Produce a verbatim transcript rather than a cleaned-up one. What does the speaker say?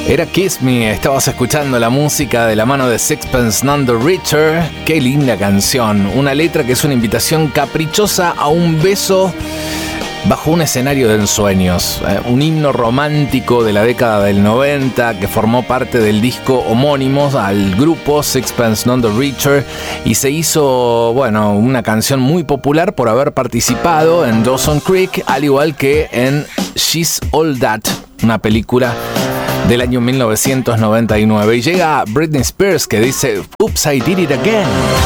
Era Kiss Me, estabas escuchando la música de la mano de Sixpence None the Richer. Qué linda canción, una letra que es una invitación caprichosa a un beso bajo un escenario de ensueños, eh, un himno romántico de la década del noventa que formó parte del disco homónimo al grupo Sixpence None the Richer y se hizo, bueno, una canción muy popular por haber participado en Dawson's Creek, al igual que en She's All That, una película del año mil novecientos noventa y nueve. Y llega Britney Spears que dice Oops, I Did It Again.